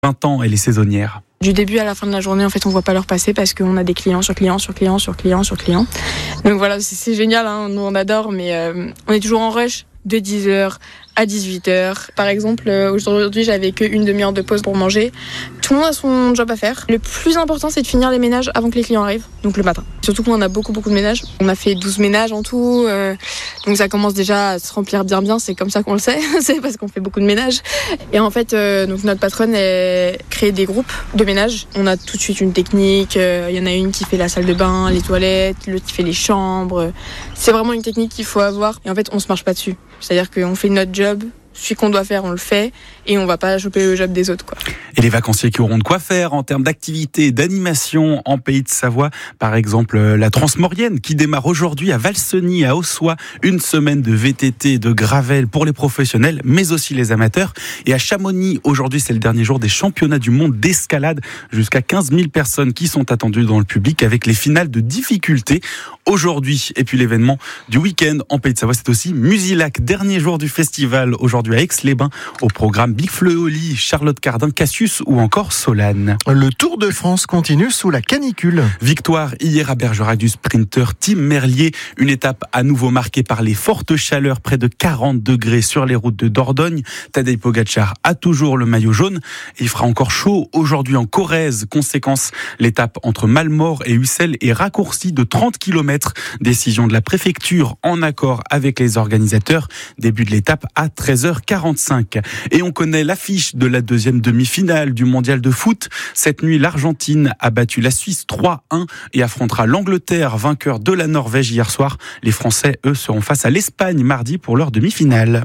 plein temps, elle est saisonnière. Du début à la fin de la journée, en fait, on voit pas l'heure passer parce qu'on a des clients sur clients, sur clients, sur clients, sur clients. Donc voilà, c'est génial, hein, nous on adore, mais on est toujours en rush de 10h à 18h. Par exemple, aujourd'hui, j'avais qu'une demi-heure de pause pour manger. Tout le monde a son job à faire. Le plus important, c'est de finir les ménages avant que les clients arrivent, donc le matin. Surtout qu'on a beaucoup de ménages. On a fait 12 ménages en tout, donc ça commence déjà à se remplir bien. C'est comme ça qu'on le sait, c'est parce qu'on fait beaucoup de ménages. Et en fait, donc notre patronne, elle crée des groupes de ménage. On a tout de suite une technique. Il y en a une qui fait la salle de bain, les toilettes, l'autre qui fait les chambres. C'est vraiment une technique qu'il faut avoir. Et en fait, on se marche pas dessus. C'est-à-dire qu'on fait notre job, celui qu'on doit faire, on le fait, et on va pas choper le job des autres, quoi. Et les vacanciers qui auront de quoi faire en termes d'activités et d'animation en Pays de Savoie, par exemple la Transmaurienne qui démarre aujourd'hui à Valseny, à Ossois, une semaine de VTT, de gravel pour les professionnels, mais aussi les amateurs. Et à Chamonix, aujourd'hui c'est le dernier jour des championnats du monde d'escalade, jusqu'à 15 000 personnes qui sont attendues dans le public avec les finales de difficulté aujourd'hui. Et puis l'événement du week-end en Pays de Savoie, c'est aussi Musilac, dernier jour du festival aujourd'hui à Aix-les-Bains, au programme Big Fleu-Oli, Charlotte Cardin, Cassius ou encore Solane. Le Tour de France continue sous la canicule. Victoire hier à Bergerac du sprinter Tim Merlier, une étape à nouveau marquée par les fortes chaleurs, près de 40 degrés sur les routes de Dordogne. Tadej Pogačar a toujours le maillot jaune et il fera encore chaud aujourd'hui en Corrèze. Conséquence, l'étape entre Malmort et Ussel est raccourcie de 30 km. Décision de la préfecture en accord avec les organisateurs. Début de l'étape à 13h45. Et on connaît l'affiche de la deuxième demi-finale du mondial de foot. Cette nuit, l'Argentine a battu la Suisse 3-1 et affrontera l'Angleterre, vainqueur de la Norvège hier soir. Les Français, eux, seront face à l'Espagne mardi pour leur demi-finale.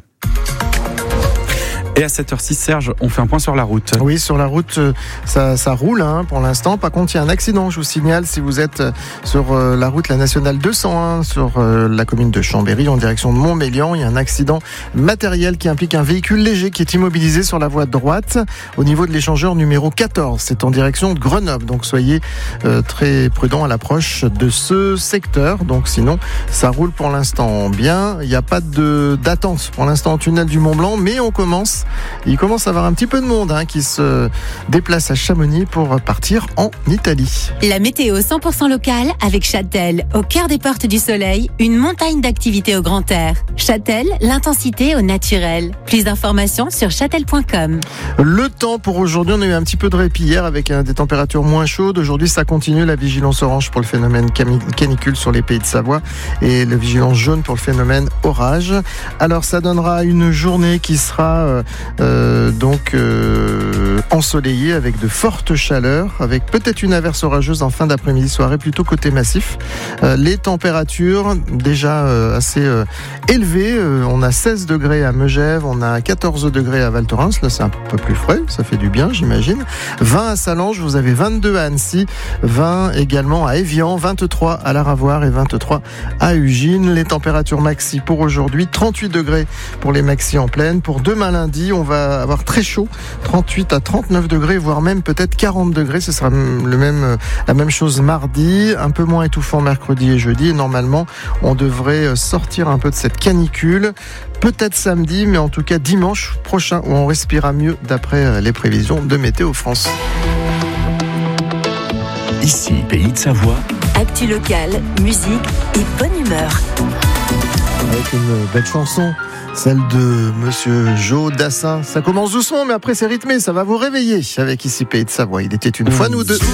Et à 7h06, Serge, on fait un point sur la route. Oui, sur la route, ça roule pour l'instant. Par contre, il y a un accident, je vous signale, si vous êtes sur la route, la nationale 201, sur la commune de Chambéry, en direction de Montmélian. Il y a un accident matériel qui implique un véhicule léger qui est immobilisé sur la voie de droite, au niveau de l'échangeur numéro 14. C'est en direction de Grenoble, donc soyez très prudents à l'approche de ce secteur. Donc sinon, ça roule pour l'instant bien. Il n'y a pas d'attente pour l'instant au tunnel du Mont-Blanc, mais il commence à avoir un petit peu de monde qui se déplace à Chamonix pour partir en Italie. La météo 100% locale avec Châtel, au cœur des Portes du Soleil, une montagne d'activités au grand air. Châtel, l'intensité au naturel. Plus d'informations sur châtel.com. Le temps pour aujourd'hui, on a eu un petit peu de répit hier avec des températures moins chaudes. Aujourd'hui, ça continue, la vigilance orange pour le phénomène canicule sur les Pays de Savoie et la vigilance jaune pour le phénomène orage. Alors ça donnera une journée qui sera ensoleillée avec de fortes chaleurs, avec peut-être une averse orageuse en fin d'après-midi soirée, plutôt côté massif. Les températures déjà assez élevées, on a 16 degrés à Megève, on a 14 degrés à Val Thorens, là c'est un peu plus frais, ça fait du bien j'imagine. 20 à Salange, vous avez 22 à Annecy, 20 également à Évian, 23 à Laravoir et 23 à Ugine. Les températures maxi pour aujourd'hui, 38 degrés pour les maxi en plaine. Pour demain lundi, on va avoir très chaud, 38 à 39 degrés, voire même peut-être 40 degrés. Ce sera la même chose mardi, un peu moins étouffant mercredi et jeudi. Et normalement, on devrait sortir un peu de cette canicule. Peut-être samedi, mais en tout cas dimanche prochain, où on respirera mieux d'après les prévisions de Météo France. Ici, Pays de Savoie. Actu locale, musique et bonne humeur. Avec une belle chanson, celle de Monsieur Joe Dassin. Ça commence doucement, mais après c'est rythmé. Ça va vous réveiller avec Ici Pays de Savoie. Il était une fois nous deux.